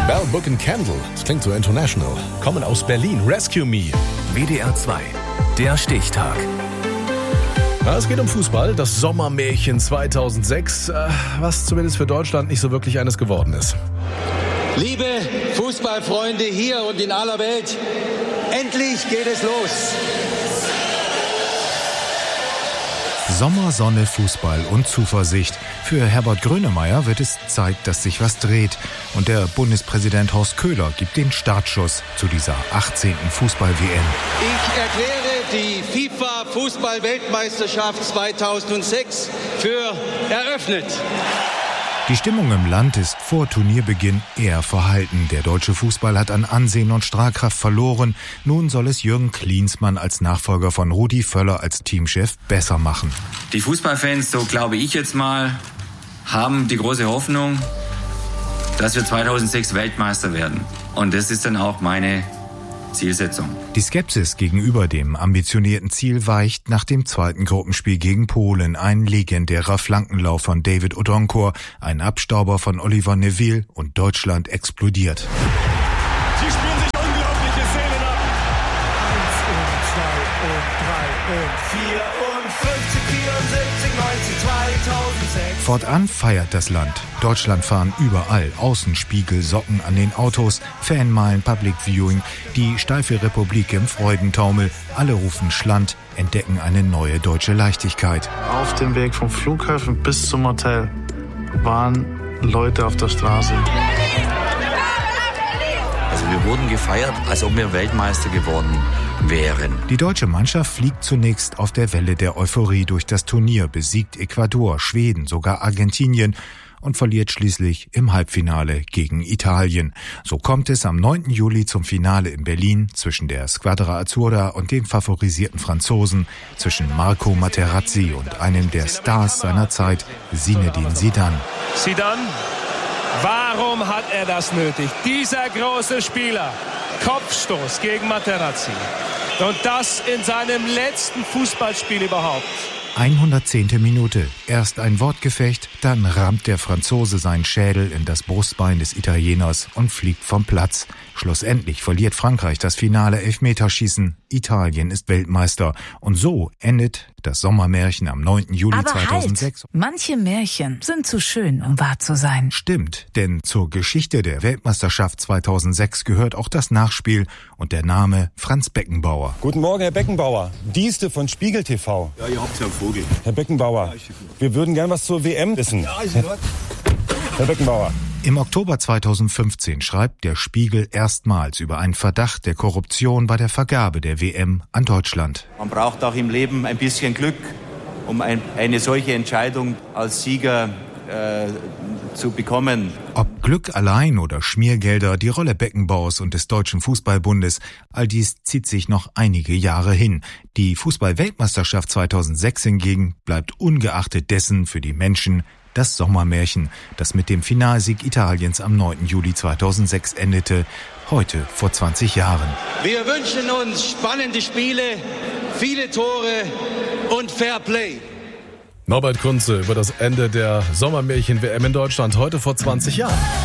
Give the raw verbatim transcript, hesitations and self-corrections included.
Bell Book and Candle, das klingt so international, kommen aus Berlin. Rescue Me. W D R zwei, der Stichtag. Ja, es geht um Fußball, das Sommermärchen zweitausendsechs, was zumindest für Deutschland nicht so wirklich eines geworden ist. Liebe Fußballfreunde hier und in aller Welt, endlich geht es los. Sommer, Sonne, Fußball und Zuversicht. Für Herbert Grönemeyer wird es Zeit, dass sich was dreht. Und der Bundespräsident Horst Köhler gibt den Startschuss zu dieser achtzehnten Fußball-W M. Ich erkläre die FIFA-Fußball-Weltmeisterschaft zweitausendsechs für eröffnet. Die Stimmung im Land ist vor Turnierbeginn eher verhalten. Der deutsche Fußball hat an Ansehen und Strahlkraft verloren. Nun soll es Jürgen Klinsmann als Nachfolger von Rudi Völler als Teamchef besser machen. Die Fußballfans, so glaube ich jetzt mal, haben die große Hoffnung, dass wir zweitausendsechs Weltmeister werden. Und das ist dann auch meine Zielsetzung. Die Skepsis gegenüber dem ambitionierten Ziel weicht nach dem zweiten Gruppenspiel gegen Polen. Ein legendärer Flankenlauf von David Odonkor, ein Abstauber von Oliver Neville und Deutschland explodiert. Sie spielen sich unglaubliche Szenen ab. Eins und zwei und drei und vier und fünfzig, vierundsiebzig, neunzig, zweitausendsechs. Fortan feiert das Land. Deutschland fahren überall Außenspiegel, Socken an den Autos, Fanmeilen, Public Viewing, die steife Republik im Freudentaumel. Alle rufen Schland, entdecken eine neue deutsche Leichtigkeit. Auf dem Weg vom Flughafen bis zum Hotel waren Leute auf der Straße. Also wir wurden gefeiert, als ob wir Weltmeister geworden wären. Die deutsche Mannschaft fliegt zunächst auf der Welle der Euphorie durch das Turnier, besiegt Ecuador, Schweden, sogar Argentinien und verliert schließlich im Halbfinale gegen Italien. So kommt es am neunten Juli zum Finale in Berlin zwischen der Squadra Azzurra und den favorisierten Franzosen, zwischen Marco Materazzi und einem der Stars seiner Zeit, Zinedine Zidane. Zidane, warum hat er das nötig? Dieser große Spieler, Kopfstoß gegen Materazzi. Und das in seinem letzten Fußballspiel überhaupt. hundertzehnte Minute. Erst ein Wortgefecht, dann rammt der Franzose seinen Schädel in das Brustbein des Italieners und fliegt vom Platz. Schlussendlich verliert Frankreich das Finale Elfmeterschießen. Italien ist Weltmeister. Und so endet das Sommermärchen am neunten Juli Aber zweitausendsechs. Halt, manche Märchen sind zu schön, um wahr zu sein. Stimmt, denn zur Geschichte der Weltmeisterschaft zweitausendsechs gehört auch das Nachspiel und der Name Franz Beckenbauer. Guten Morgen, Herr Beckenbauer. Dieste von Spiegel T V. Ja, ihr habt ja einen Vogel. Herr Beckenbauer, wir würden gern was zur W M wissen. Ja, ist in Ordnung. Herr Beckenbauer. Im Oktober zweitausendfünfzehn schreibt der Spiegel erstmals über einen Verdacht der Korruption bei der Vergabe der W M an Deutschland. Man braucht auch im Leben ein bisschen Glück, um ein, eine solche Entscheidung als Sieger äh, zu bekommen. Ob Glück allein oder Schmiergelder, die Rolle Beckenbauers und des Deutschen Fußballbundes, all dies zieht sich noch einige Jahre hin. Die Fußball-Weltmeisterschaft zweitausendsechs hingegen bleibt ungeachtet dessen für die Menschen das Sommermärchen, das mit dem Finalsieg Italiens am neunten Juli zweitausendsechs endete, heute vor zwanzig Jahren. Wir wünschen uns spannende Spiele, viele Tore und Fair Play. Norbert Kunze über das Ende der Sommermärchen-W M in Deutschland heute vor zwanzig Jahren.